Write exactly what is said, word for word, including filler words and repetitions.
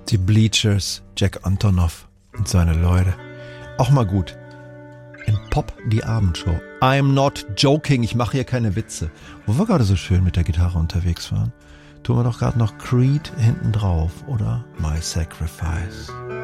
Die Bleachers, Jack Antonoff und seine Leute. Auch mal gut. In Pop die Abendshow. I'm not joking, ich mache hier keine Witze. Wo wir gerade so schön mit der Gitarre unterwegs waren, tun wir doch gerade noch Creed hinten drauf, oder? My Sacrifice.